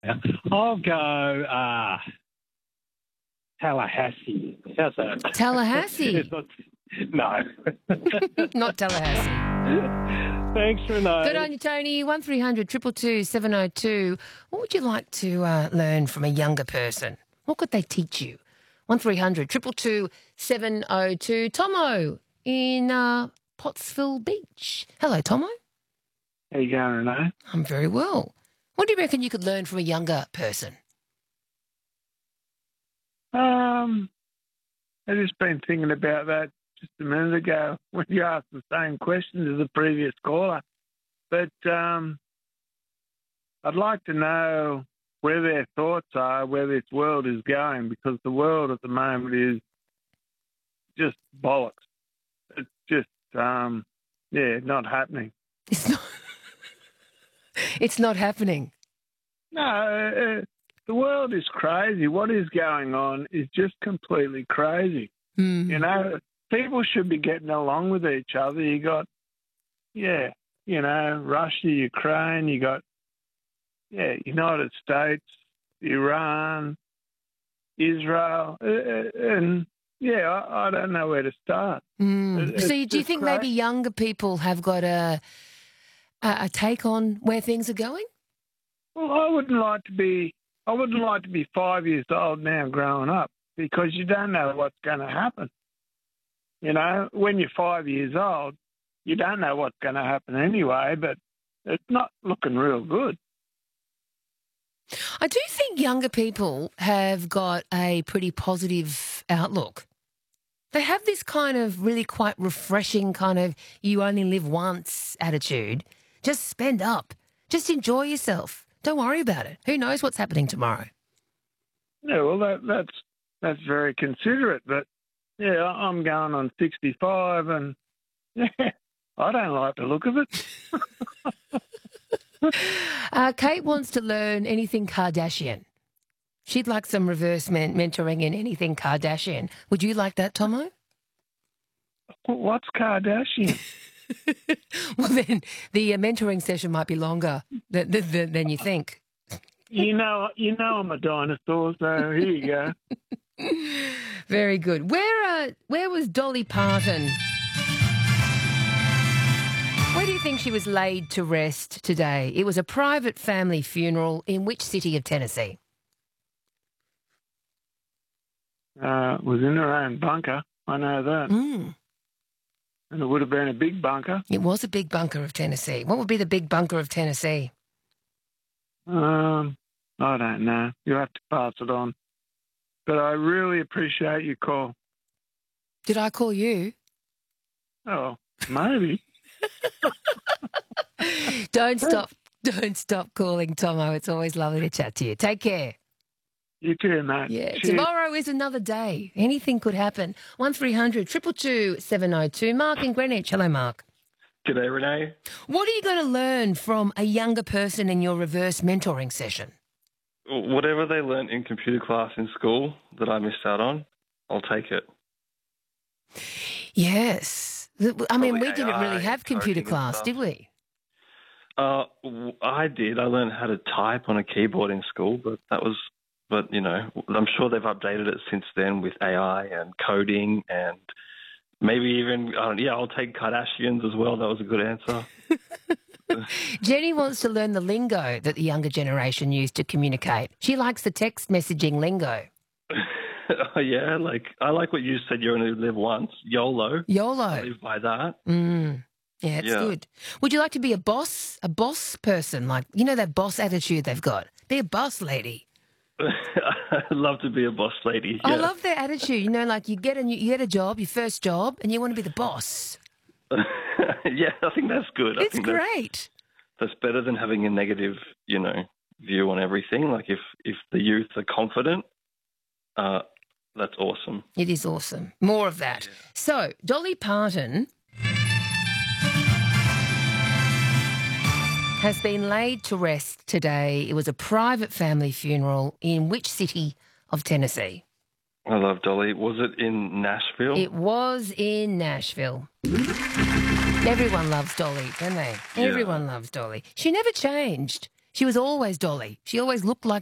I'll go Tallahassee. How's that? Tallahassee. It's not- no. Not Tallahassee. Thanks, Renee. Good on you, Tony. 1300 222 702. What would you like to learn from a younger person? What could they teach you? 1300 222 702. Tomo in Pottsville Beach. Hello, Tomo. How you going, Renee? I'm very well. What do you reckon you could learn from a younger person? I just been thinking about that just a minute ago when you asked the same question as the previous caller. But I'd like to know where their thoughts are, where this world is going, because the world at the moment is just bollocks. It's just, not happening. It's not. It's not happening. No, the world is crazy. What is going on is just completely crazy. Mm. You know, people should be getting along with each other. You got, Russia, Ukraine, you got, United States, Iran, Israel, and I don't know where to start. Mm. So do you think maybe younger people have got a take on where things are going? Well, I wouldn't like to be 5 years old now growing up, because you don't know what's going to happen. You know, when you're 5 years old, you don't know what's going to happen anyway, but it's not looking real good. I do think younger people have got a pretty positive outlook. They have this kind of really quite refreshing kind of you only live once attitude. Just spend up. Just enjoy yourself. Don't worry about it. Who knows what's happening tomorrow? Yeah, well, that's very considerate, but yeah, I'm going on 65, and I don't like the look of it. Kate wants to learn anything Kardashian. She'd like some reverse mentoring in anything Kardashian. Would you like that, Tomo? What's Kardashian? Well, then the mentoring session might be longer than you think. You know, I'm a dinosaur, so here you go. Very good. Where was Dolly Parton? Where do you think she was laid to rest today? It was a private family funeral in which city of Tennessee? Was in her own bunker. I know that. Mm. And it would have been a big bunker. It was a big bunker of Tennessee. What would be the big bunker of Tennessee? I don't know. You have to pass it on. But I really appreciate your call. Did I call you? Oh, maybe. Don't stop calling, Tomo. It's always lovely to chat to you. Take care. You too, mate. Yeah, Cheers. Tomorrow is another day. Anything could happen. 1300 222 702. Mark in Greenwich. Hello, Mark. G'day, Renee. What are you going to learn from a younger person in your reverse mentoring session? Whatever they learnt in computer class in school that I missed out on, I'll take it. Yes. I mean, we didn't AI, really have computer coding and class, stuff. did we? I did. I learned how to type on a keyboard in school, but I'm sure they've updated it since then with AI and coding and maybe even, I'll take Kardashians as well. That was a good answer. Jenny wants to learn the lingo that the younger generation use to communicate. She likes the text messaging lingo. Yeah, I like what you said, you only live once. YOLO. YOLO. I live by that. Yeah, it's good. Would you like to be a boss person? Like, that boss attitude they've got. Be a boss lady. I'd love to be a boss lady. Yeah. I love their attitude. You get a job, your first job, and you want to be the boss. Yeah, I think that's good. It's great. That's better than having a negative, view on everything. Like if the youth are confident, that's awesome. It is awesome. More of that. Yeah. So, Dolly Parton has been laid to rest today. It was a private family funeral in which city of Tennessee? I love Dolly. Was it in Nashville? It was in Nashville. Everyone loves Dolly, don't they? Yeah. Everyone loves Dolly. She never changed. She was always Dolly. She always looked like